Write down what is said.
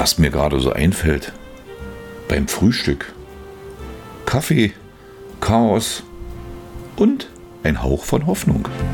was mir gerade so einfällt. Beim Frühstück. Kaffee, Chaos und ein Hauch von Hoffnung.